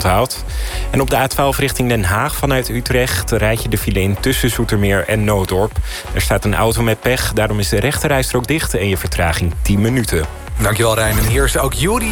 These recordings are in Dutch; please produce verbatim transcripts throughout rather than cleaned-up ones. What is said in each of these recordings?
oponthoud. En op de A twaalf richting Den Haag vanuit Utrecht rijd je de file in tussen Zoetermeer en Noodorp. Er staat een auto met pech, daarom is de rechterrijstrook dicht en je vertraging tien minuten. Dankjewel, Rijn. En hier is ook Juri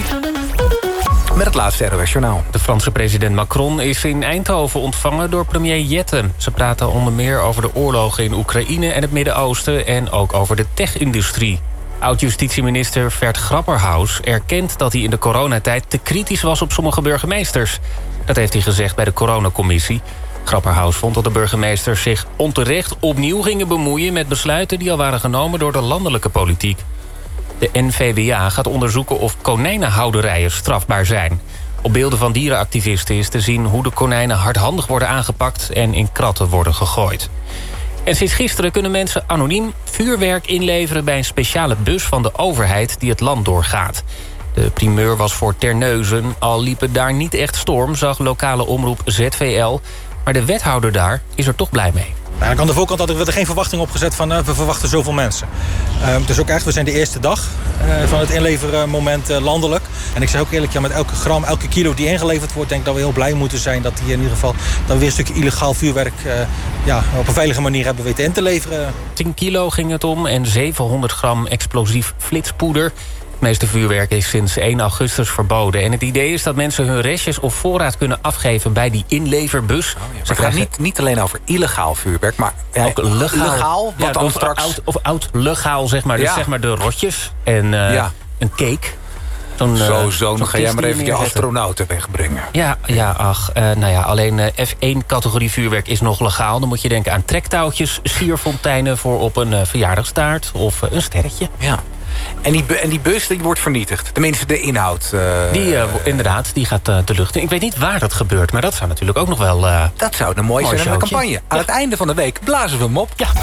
met het laatste R O S Journaal. De Franse president Macron is in Eindhoven ontvangen door premier Jette. Ze praten onder meer over de oorlogen in Oekraïne en het Midden-Oosten en ook over de tech-industrie. Oud-justitieminister Vert Grapperhaus erkent dat hij in de coronatijd te kritisch was op sommige burgemeesters. Dat heeft hij gezegd bij de coronacommissie. Grapperhaus vond dat de burgemeesters zich onterecht opnieuw gingen bemoeien met besluiten die al waren genomen door de landelijke politiek. De N V W A gaat onderzoeken of konijnenhouderijen strafbaar zijn. Op beelden van dierenactivisten is te zien hoe de konijnen hardhandig worden aangepakt en in kratten worden gegooid. En sinds gisteren kunnen mensen anoniem vuurwerk inleveren bij een speciale bus van de overheid die het land doorgaat. De primeur was voor Terneuzen, al liep het daar niet echt storm, zag lokale omroep Z V L. Maar de wethouder daar is er toch blij mee. Nou, aan de voorkant had ik er geen verwachting op gezet van uh, we verwachten zoveel mensen. Uh, dus ook echt, we zijn de eerste dag uh, van het inlevermoment uh, landelijk. En ik zeg ook eerlijk, ja, met elke gram, elke kilo die ingeleverd wordt, denk ik dat we heel blij moeten zijn dat die in ieder geval dat we weer een stukje illegaal vuurwerk uh, ja, op een veilige manier hebben weten in te leveren. tien kilo ging het om en zevenhonderd gram explosief flitspoeder. Het meeste vuurwerk is sinds één augustus verboden. En het idee is dat mensen hun restjes of voorraad kunnen afgeven bij die inleverbus. Oh ja, maar het gaat niet, niet alleen over illegaal vuurwerk, maar ja, ook legaal. legaal wat ja, dan of straks... oud, of oud-legaal, zeg maar. Dus ja. zeg maar de rotjes en uh, ja. een cake. Zo'n, zo, zo, dan ga jij maar even je astronauten wegbrengen. Ja, ja ach, uh, nou ja, alleen uh, F één categorie vuurwerk is nog legaal. Dan moet je denken aan trektouwtjes, sierfonteinen voor op een uh, verjaardagstaart of uh, een sterretje. Ja. En die, en die bus die wordt vernietigd. Tenminste, de inhoud. Uh, die, uh, inderdaad, die gaat uh, de lucht in. Ik weet niet waar dat gebeurt, maar dat zou natuurlijk ook nog wel... Uh, dat zou een mooi zijn in de campagne. Ja. Aan het einde van de week blazen we hem op. Ja.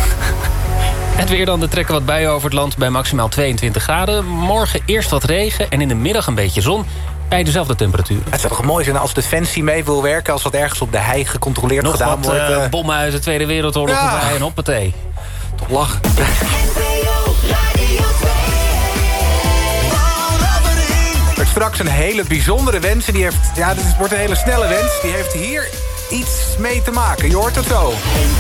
Het weer dan, er trekken wat buien over het land bij maximaal tweeëntwintig graden. Morgen eerst wat regen en in de middag een beetje zon. Bij dezelfde temperatuur. Het zou toch mooi zijn als Defensie mee wil werken... als wat ergens op de hei gecontroleerd nog gedaan wat, wordt. Uh, bommen uit de Tweede Wereldoorlog ja. erbij en hoppatee. Toch lachen. Straks een hele bijzondere wens. En die heeft, ja, dit wordt een hele snelle wens. Die heeft hier iets mee te maken. Je hoort het zo.